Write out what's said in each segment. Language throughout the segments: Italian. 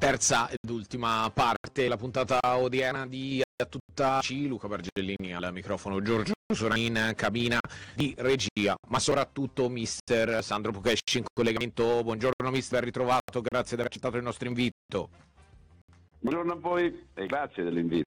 Terza ed ultima parte, la puntata odierna di A Tutta C, Luca Bargellini al microfono, Giorgio Sora in cabina di regia, ma soprattutto mister Sandro Pucesci in collegamento. Buongiorno mister, ben ritrovato, grazie di aver accettato il nostro invito. Buongiorno a voi e grazie dell'invito.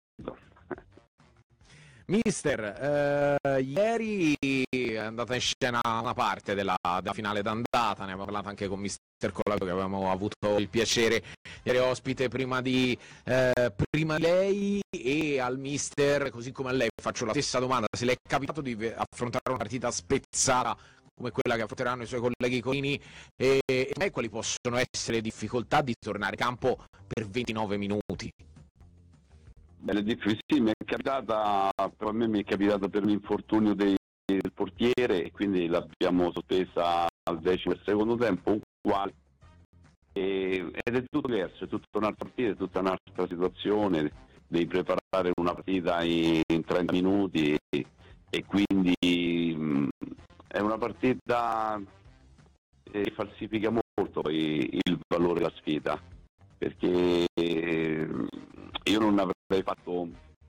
Mister, ieri è andata in scena una parte della finale d'andata, ne abbiamo parlato anche con mister Colato, che avevamo avuto il piacere di essere ospite prima di lei, e al mister, così come a lei, faccio la stessa domanda: se le è capitato di affrontare una partita spezzata come quella che affronteranno i suoi colleghi conini, e quali possono essere le difficoltà di tornare in campo per 29 minuti? Bene, sì, mi è capitata, per me mi è capitato per l'infortunio del portiere, e quindi l'abbiamo sospesa al 10° del secondo tempo, uguale, ed è tutto diverso, è tutta un'altra partita, è tutta un'altra situazione, devi preparare una partita in 30 minuti e quindi è una partita che falsifica molto il valore della sfida, perché io non avrei fatto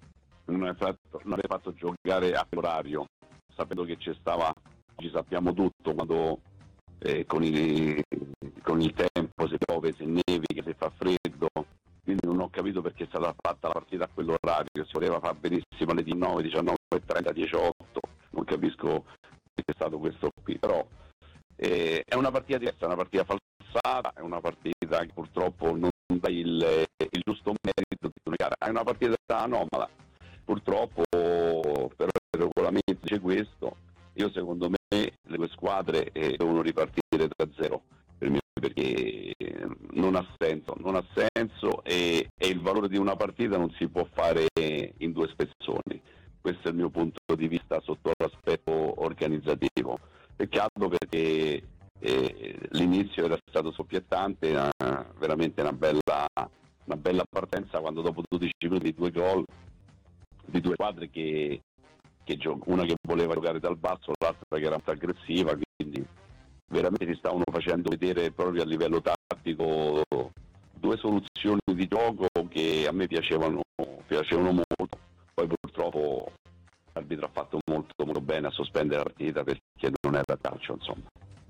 giocare a quell'orario, sapendo che ci sappiamo tutto, quando con il tempo, se piove, se nevica, se fa freddo, quindi non ho capito perché è stata fatta la partita a quell'orario. Si poteva fare benissimo alle 19, 19:30, 18, non capisco che è stato questo qui, però è una partita diversa, è una partita falsata, è una partita che purtroppo non dà il giusto merito di una gara, è una partita anomala, purtroppo, però il regolamento dice questo. Io, secondo me, le due squadre devono ripartire da zero, perché non ha senso e il valore di una partita non si può fare in due spezzoni. Questo è il mio punto di vista sotto l'aspetto organizzativo. Peccato, perché l'inizio era stato scoppiettante, veramente una bella partenza, quando dopo 12 minuti due gol di due squadre che una che voleva giocare dal basso, l'altra che era molto aggressiva, quindi veramente si stavano facendo vedere proprio a livello tattico due soluzioni di gioco che a me piacevano molto. Poi purtroppo l'arbitro ha fatto molto bene a sospendere la partita, perché non era calcio, insomma.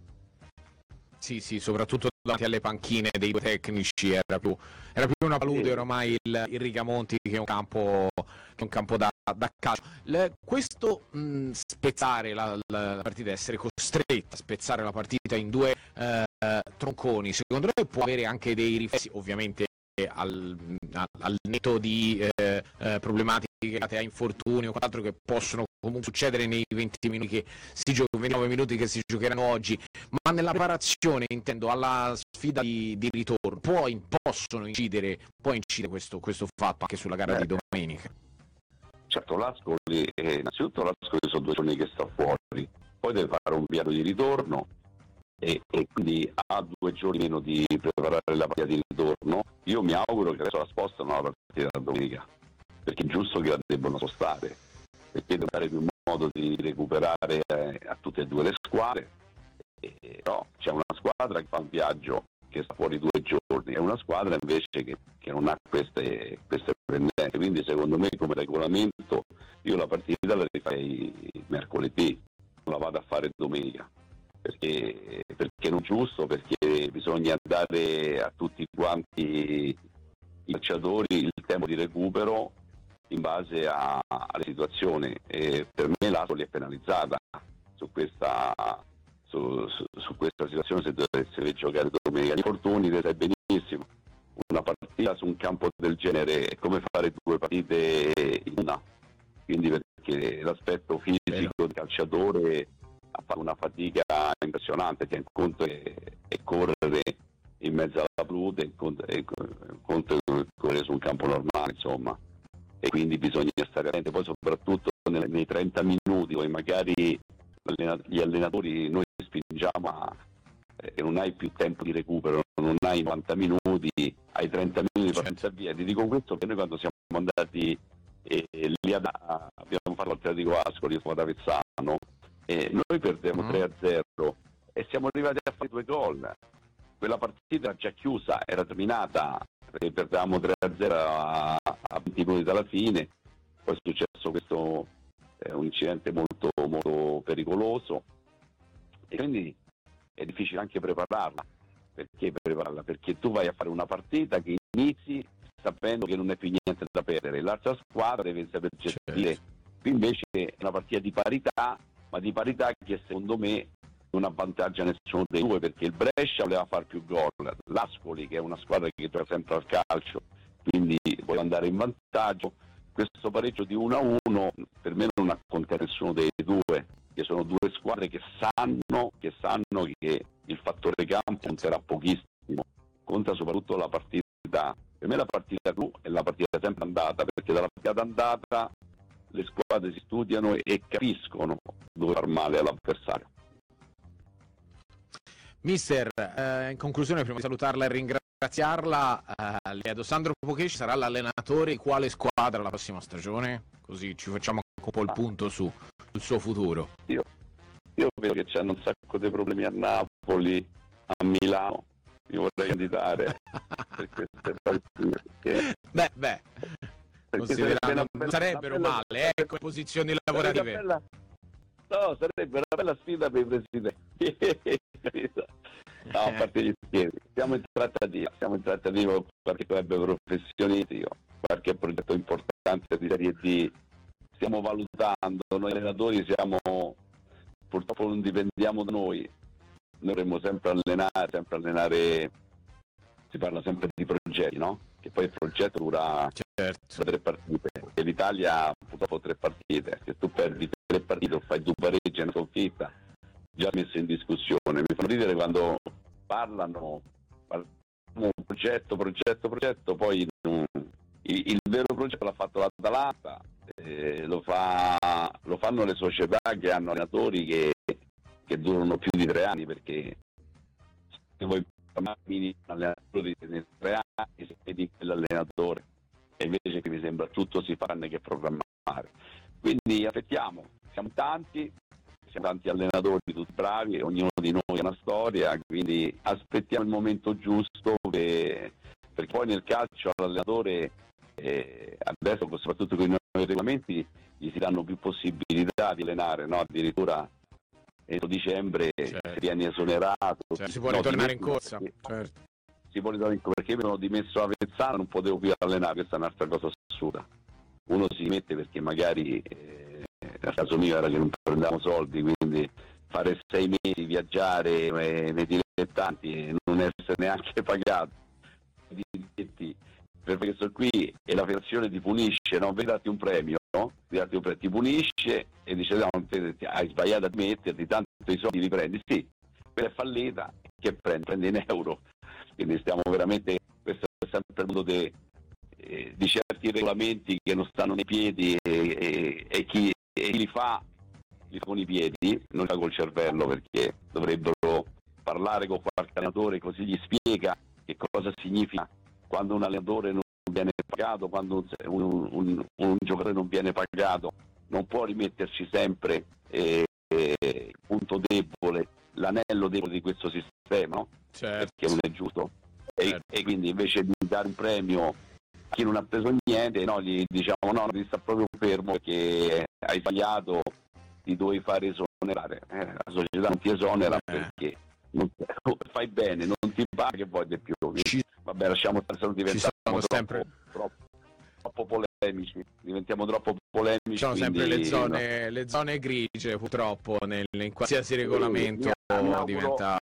Sì, soprattutto davanti alle panchine dei due tecnici era più una palude ormai il Rigamonti, che è un campo da calcio. Questo spezzare la partita, essere costretti a spezzare la partita in due tronconi, secondo lei può avere anche dei riflessi, ovviamente al netto di problematiche legate a infortuni o quant'altro, che possono comunque succedere nei 20 minuti che si giocano, 29 minuti che si giocheranno oggi, ma nella preparazione, intendo, alla sfida di ritorno, può incidere questo fatto anche sulla gara di domenica? Certo, innanzitutto l'Ascoli sono 2 giorni che sta fuori, poi deve fare un viaggio di ritorno e quindi ha 2 giorni meno di preparare la partita di ritorno. Io mi auguro che adesso la spostano la partita da domenica, perché è giusto che la debbano spostare, perché deve dare più modo di recuperare a tutte e due le squadre. Però c'è una squadra che fa un viaggio che sta fuori 2 giorni e una squadra invece che non ha queste pendenze, quindi secondo me, come regolamento, io la partita la rifarei mercoledì, non la vado a fare domenica, perché non è giusto, perché bisogna dare a tutti quanti i calciatori il tempo di recupero in base alle situazioni, e per me l'Ascoli è penalizzata su questa situazione se dovesse giocare domenica. Gli infortuni, le sai benissimo, una partita su un campo del genere è come fare 2 partite in una, quindi, perché l'aspetto fisico del calciatore ha fatto una fatica impressionante, che un conto è correre in mezzo alla palude, un conto è correre su un campo normale, insomma, e quindi bisogna stare attenti. Poi soprattutto nei 30 minuti, poi magari gli allenatori, noi spingiamo e non hai più tempo di recupero, non hai 90 minuti, hai 30 minuti per pensare via. Ti dico questo perché noi, quando siamo andati lì abbiamo fatto l'Atletico Ascoli, siamo ad Avezzano, e noi perdevamo 3-0 e siamo arrivati a fare 2 gol. Quella partita era già chiusa, era terminata, e perdevamo 3-0 a 20 minuti dalla fine. Poi è successo questo un incidente molto, molto pericoloso, e quindi è difficile anche prepararla. Perché tu vai a fare una partita che inizi sapendo che non è più niente da perdere, l'altra squadra deve saper gestire. Qui invece è una partita di parità, ma di parità che secondo me non avvantaggia nessuno dei due, perché il Brescia voleva fare più gol, l'Ascoli, che è una squadra che gioca sempre al calcio, quindi vuole andare in vantaggio. Questo pareggio di 1-1 per me non acconta nessuno dei due, che sono due squadre che sanno che il fattore campo conterà pochissimo, conta soprattutto la partita. Per me la partita clou è la partita sempre andata, perché dalla partita d'andata le squadre si studiano e capiscono dove far male all'avversario. Mister, in conclusione, prima di salutarla e ringraziarla, le chiedo, Sandro Pochesci sarà l'allenatore di quale squadra la prossima stagione? Così ci facciamo un po' il punto sul suo futuro. Io vedo che c'hanno un sacco di problemi a Napoli, a Milano. Io vorrei candidare per queste partite. Beh. Non sarebbero male, come posizioni lavorative. No, sarebbe una bella sfida per i presidenti. No, a parte gli scherzi, siamo in trattativa con qualche club professionisti, qualche progetto importante di Serie D. Stiamo valutando, noi allenatori purtroppo non dipendiamo da noi dovremmo sempre allenare, si parla sempre di progetti, no? Che poi il progetto dura 3 partite, e l'Italia purtroppo 3 partite, se tu perdi 3 partite o fai 2 pareggi e una sconfitta, già messo in discussione. Mi fanno ridere quando parlano progetto, poi il vero progetto l'ha fatto l'Atalanta, lo fanno le società che hanno allenatori che durano più di 3 anni, perché se vuoi allenatore di 3 anni si vedi quell'allenatore, e invece che mi sembra tutto si fa che programmare. Quindi aspettiamo, siamo tanti allenatori, tutti bravi, ognuno di noi ha una storia, quindi aspettiamo il momento giusto, perché poi nel calcio all'allenatore adesso, soprattutto con i nuovi regolamenti, gli si danno più possibilità di allenare, no? Addirittura entro dicembre viene esonerato. Si può ritornare in corsa. Si può ritornare in corsa, perché mi sono dimesso a Avezzano, non potevo più allenare, questa è un'altra cosa assurda. Uno si mette perché magari nel caso mio era che non prendevamo soldi, quindi fare 6 mesi, viaggiare nei dilettanti e non essere neanche pagato perché sono qui, e la federazione ti punisce, non vedi darti un premio, no? Ti punisce e dice no, hai sbagliato a metterti, tanto i soldi li prendi. Sì, quella è fallita, che prendi in euro. Quindi stiamo veramente, questo è sempre il mondo di certi regolamenti che non stanno nei piedi, e chi li fa con i piedi, non li fa col cervello, perché dovrebbero parlare con qualche allenatore, così gli spiega che cosa significa quando un allenatore non viene pagato, quando un giocatore non viene pagato. Non può rimetterci sempre il punto debole, l'anello debole di questo sistema, no? Perché non è giusto. E quindi invece di dare un premio a chi non ha preso niente, no, gli diciamo no, ti sta proprio fermo perché hai sbagliato, ti dovevi fare esonerare. La società non ti esonera perché non fai bene, non ti paga, che vuoi di più. Vabbè, lasciamo stare, se non diventiamo troppo polemici, diventiamo troppo polemici. Ci sono sempre le zone grigie, purtroppo, in qualsiasi regolamento diventa.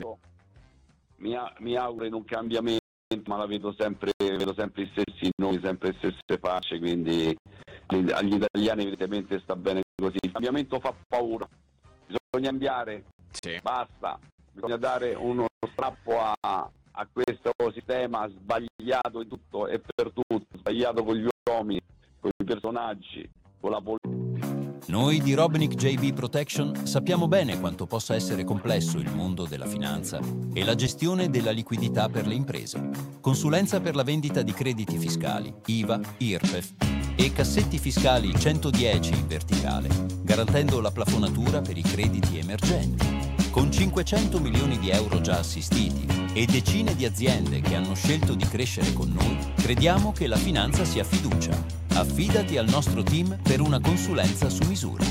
Mi auguro in un cambiamento, ma la vedo sempre gli stessi nomi, sempre le stesse facce, quindi agli italiani evidentemente sta bene così. Il cambiamento fa paura, bisogna cambiare, basta, bisogna dare uno strappo a questo sistema sbagliato in tutto e per tutto, sbagliato con gli uomini, con i personaggi, con la politica. Noi di Robnick JB Protection sappiamo bene quanto possa essere complesso il mondo della finanza e la gestione della liquidità per le imprese. Consulenza per la vendita di crediti fiscali, IVA, IRPEF e cassetti fiscali 110 in verticale, garantendo la plafonatura per i crediti emergenti. Con 500 milioni di euro già assistiti e decine di aziende che hanno scelto di crescere con noi, crediamo che la finanza sia fiducia. Affidati al nostro team per una consulenza su misura.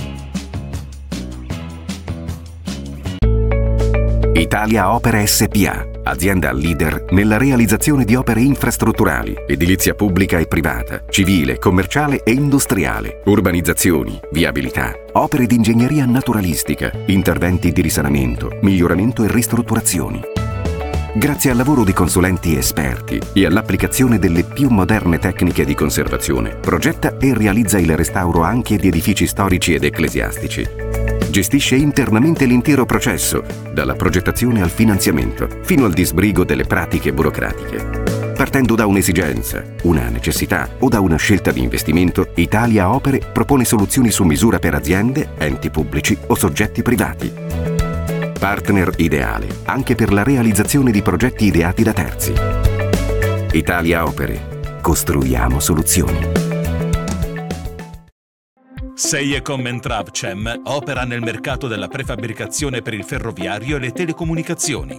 Italia Opere SpA, azienda leader nella realizzazione di opere infrastrutturali, edilizia pubblica e privata, civile, commerciale e industriale, urbanizzazioni, viabilità, opere di ingegneria naturalistica, interventi di risanamento, miglioramento e ristrutturazioni. Grazie al lavoro di consulenti esperti e all'applicazione delle più moderne tecniche di conservazione, progetta e realizza il restauro anche di edifici storici ed ecclesiastici. Gestisce internamente l'intero processo, dalla progettazione al finanziamento, fino al disbrigo delle pratiche burocratiche. Partendo da un'esigenza, una necessità o da una scelta di investimento, Italia Opere propone soluzioni su misura per aziende, enti pubblici o soggetti privati. Partner ideale anche per la realizzazione di progetti ideati da terzi. Italia Opere. Costruiamo soluzioni. Seiecom e Travcem opera nel mercato della prefabbricazione per il ferroviario e le telecomunicazioni.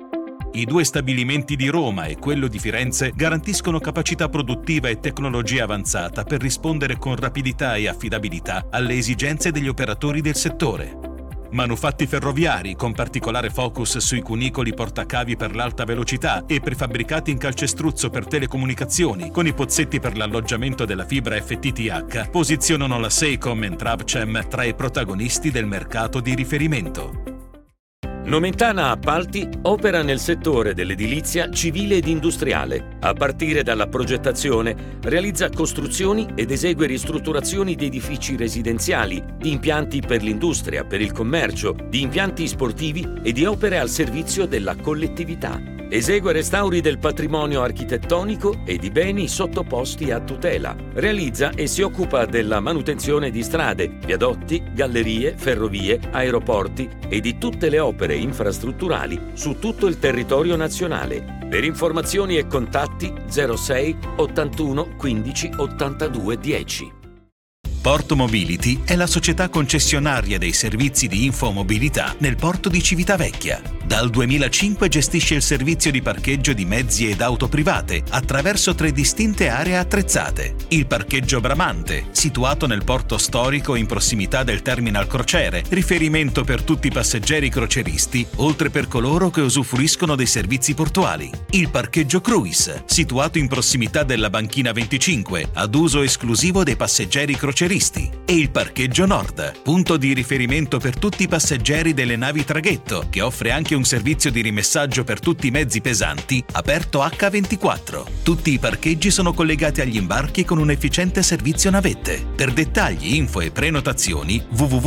I due stabilimenti di Roma e quello di Firenze garantiscono capacità produttiva e tecnologia avanzata per rispondere con rapidità e affidabilità alle esigenze degli operatori del settore. Manufatti ferroviari con particolare focus sui cunicoli portacavi per l'alta velocità e prefabbricati in calcestruzzo per telecomunicazioni con i pozzetti per l'alloggiamento della fibra FTTH posizionano la Seiecom e Travcem tra i protagonisti del mercato di riferimento. Nomentana Appalti opera nel settore dell'edilizia civile ed industriale. A partire dalla progettazione, realizza costruzioni ed esegue ristrutturazioni di edifici residenziali, di impianti per l'industria, per il commercio, di impianti sportivi e di opere al servizio della collettività. Esegue restauri del patrimonio architettonico e di beni sottoposti a tutela. Realizza e si occupa della manutenzione di strade, viadotti, gallerie, ferrovie, aeroporti e di tutte le opere infrastrutturali su tutto il territorio nazionale. Per informazioni e contatti 06 81 15 82 10. Porto Mobility è la società concessionaria dei servizi di infomobilità nel porto di Civitavecchia. Dal 2005 gestisce il servizio di parcheggio di mezzi ed auto private attraverso 3 distinte aree attrezzate. Il parcheggio Bramante, situato nel porto storico in prossimità del terminal crociere, riferimento per tutti i passeggeri croceristi, oltre per coloro che usufruiscono dei servizi portuali. Il parcheggio Cruise, situato in prossimità della banchina 25, ad uso esclusivo dei passeggeri croceristi. E il parcheggio Nord, punto di riferimento per tutti i passeggeri delle navi traghetto, che offre anche un servizio di rimessaggio per tutti i mezzi pesanti, aperto H24. Tutti i parcheggi sono collegati agli imbarchi con un efficiente servizio navette. Per dettagli, info e prenotazioni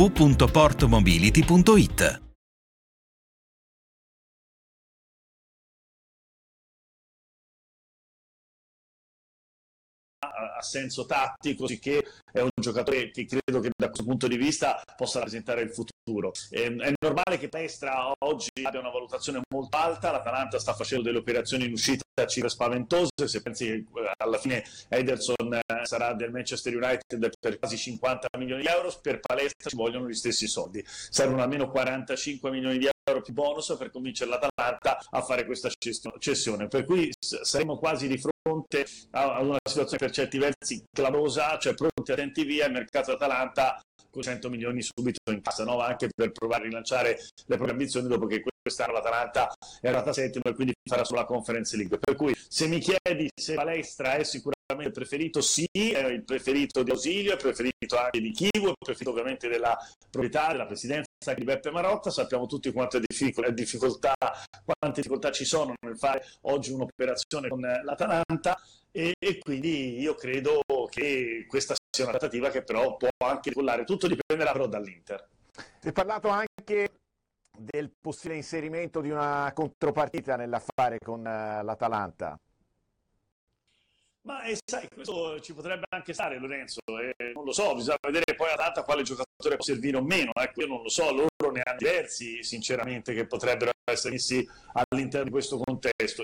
www.portomobility.it. A senso tattico, sicché è un giocatore che credo che da questo punto di vista possa rappresentare il futuro. È normale che Palestra oggi abbia una valutazione molto alta, l'Atalanta sta facendo delle operazioni in uscita a cifre spaventose, se pensi che alla fine Ederson sarà del Manchester United per quasi 50 milioni di euro, per Palestra ci vogliono gli stessi soldi, servono almeno 45 milioni di euro più bonus per convincere l'Atalanta a fare questa cessione, per cui saremo quasi di fronte a una situazione per certi versi clamorosa, cioè pronti a tenti via il mercato Atalanta con 100 milioni subito in cassa, no? Anche per provare a rilanciare le proprie ambizioni dopo che quest'anno l'Atalanta è arrivata settima e quindi farà solo la Conference League. Per cui se mi chiedi se Palestra è sicuramente il preferito, sì, è il preferito di Ausilio, è il preferito anche di Chivu, è il preferito ovviamente della proprietà, della presidenza di Beppe Marotta. Sappiamo tutti quante difficoltà ci sono nel fare oggi un'operazione con l'Atalanta e quindi io credo che questa sia una trattativa che però può anche decollare, tutto dipenderà però dall'Inter. Si è parlato anche del possibile inserimento di una contropartita nell'affare con l'Atalanta. Ma sai, questo ci potrebbe anche stare, Lorenzo, non lo so, bisogna vedere poi Atalanta quale giocatore può servire o meno, io non lo so, loro ne hanno diversi sinceramente che potrebbero essere messi all'interno di questo contesto.